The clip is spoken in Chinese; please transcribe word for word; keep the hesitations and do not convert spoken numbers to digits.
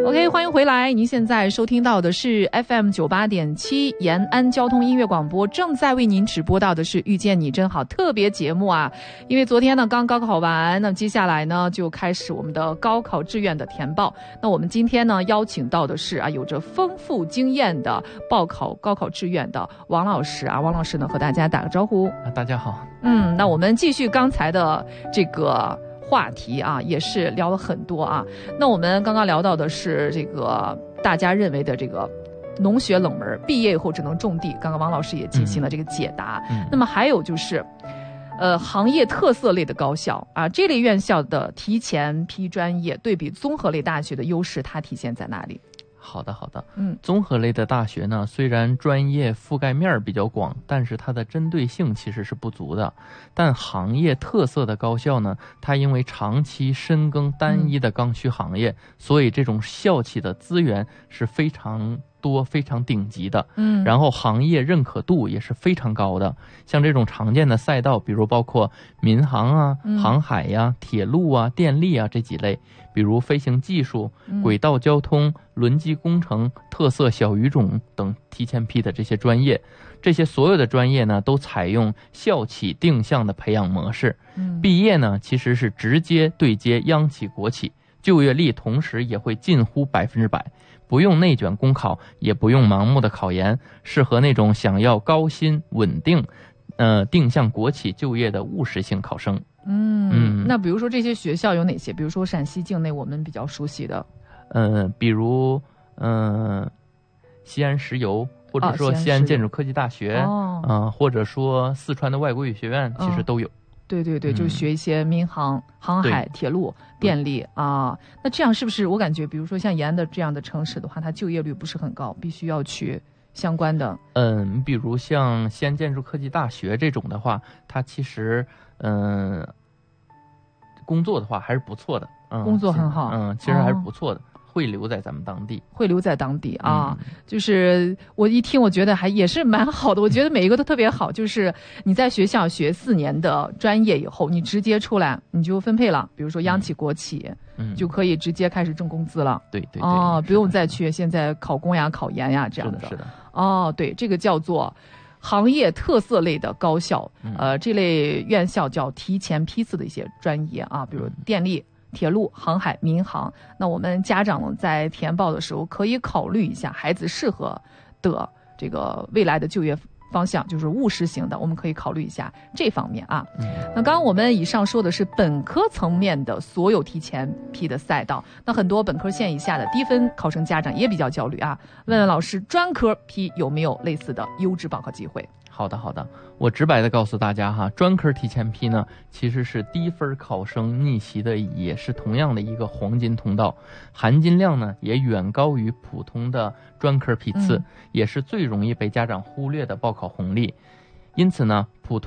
OK， 欢迎回来。您现在收听到的是 F M 九八点七延安交通音乐广播，正在为您直播到的是遇见你真好特别节目啊。因为昨天呢刚高考完，那么接下来呢就开始我们的高考志愿的填报。那我们今天呢邀请到的是啊有着丰富经验的报考高考志愿的王老师啊，王老师呢和大家打个招呼。 啊，大家好。 嗯，那我们继续刚才的这个话题啊，也是聊了很多啊。那我们刚刚聊到的是这个大家认为的这个农学冷门，毕业以后只能种地。刚刚王老师也进行了这个解答。嗯、那么还有就是，呃，行业特色类的高校啊，这类院校的提前批专业，对比综合类大学的优势，它体现在哪里？ 好的，好的。 嗯， 综合类的大学呢，虽然专业覆盖面比较广，但是它的针对性其实是不足的。但行业特色的高校呢，它因为长期深耕单一的刚需行业，嗯、所以这种校企的资源是非常多、非常顶级的。嗯，然后行业认可度也是非常高的。像这种常见的赛道，比如包括民航啊、嗯、航海呀、啊、铁路啊、电力啊这几类。比如飞行技术、轨道交通、轮机工程、特色小语种等提前批的这些专业，这些所有的专业呢，都采用校企定向的培养模式。嗯、毕业呢，其实是直接对接央企、国企，就业率同时也会近乎百分之百，不用内卷公考，也不用盲目的考研，适合那种想要高薪稳定，呃，定向国企就业的务实性考生。 嗯嗯，那比如说这些学校有哪些？比如说陕西境内我们比较熟悉的， 呃，比如嗯、呃，西安石油，或者说西安建筑科技大学，哦，呃、或者说四川的外国语学院，其实都有。哦、 对对对，就学一些民航、航海、铁路、电力啊。那这样是不是我感觉，比如说像延安的这样的城市的话，它就业率不是很高，必须要去相关的。 嗯，比如像西安建筑科技大学这种的话，它其实。嗯，工作的话还是不错的，嗯， 工作很好， 嗯，其实还是不错的，哦、会留在咱们当地， 会留在当地啊。嗯、就是我一听，我觉得还也是蛮好的。我觉得每一个都特别好。就是你在学校学四年的专业以后，你直接出来你就分配了，比如说央企、国企，嗯，就可以直接开始挣工资了。 对对对， 哦，不用再去现在考公呀、考研呀这样的。 是的，是的。 哦，对，这个叫做。行业特色类的高校，呃，这类院校叫提前批次的一些专业啊，比如电力、铁路、航海、民航。那我们家长在填报的时候可以考虑一下孩子适合的这个未来的就业方向，就是务实型的，我们可以考虑一下这方面啊。嗯、那刚刚我们以上说的是本科层面的所有提前批的赛道，那很多本科线以下的低分考生家长也比较焦虑啊，问问老师，专科批有没有类似的优质报考机会？ 好的，好的，我直白的告诉大家哈，专科提前批呢，其实是低分考生逆袭的，也是同样的一个黄金通道，含金量呢也远高于普通的专科批次，嗯、也是最容易被家长忽略的报考红利。因此呢，普通